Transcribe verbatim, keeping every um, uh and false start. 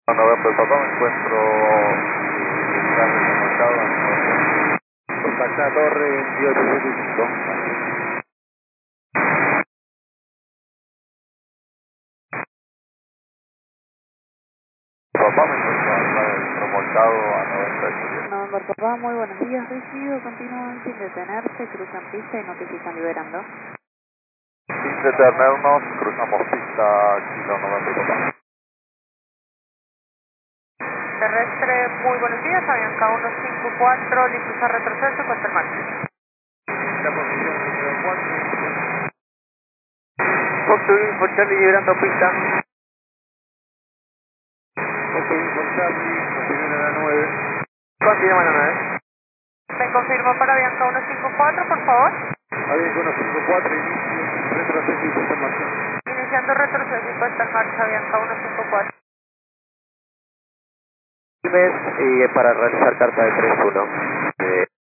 November Papá, me encuentro en el mercado. Contacta Torre veintiocho setenta y cinco. Papá, me encuentro acá en remolcado a noventa y siete. November Papá, muy buenos días. Recibido, continúan sin detenerse, cruzan pista y notifican liberando. Sin detenernos, cruzamos pista Kilo November Papá. Terrestre, muy buenos días. Avianca uno cinco cuatro, listos a retroceso, cuenta el máximo. La posición número cuatro. Fox Info Charlie liberando pista. Fox Info Charlie, continúen a la nueve. Continúa la nueve. Me confirmo para Avianca uno cinco cuatro, por favor. Avianca uno cinco cuatro, inicio, retroceso y puesta en marcha. Iniciando retroceso y puesta en marcha, Avianca uno cinco cuatro. Y para realizar carta de tres uno.